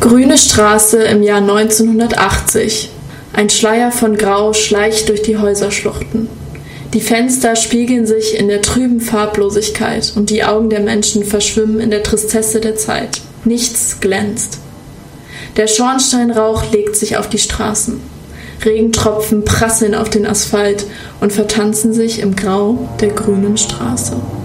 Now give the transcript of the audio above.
Grüne Straße im Jahr 1980. Ein Schleier von Grau schleicht durch die Häuserschluchten. Die Fenster spiegeln sich in der trüben Farblosigkeit und die Augen der Menschen verschwimmen in der Tristesse der Zeit. Nichts glänzt. Der Schornsteinrauch legt sich auf die Straßen. Regentropfen prasseln auf den Asphalt und vertanzen sich im Grau der grünen Straße.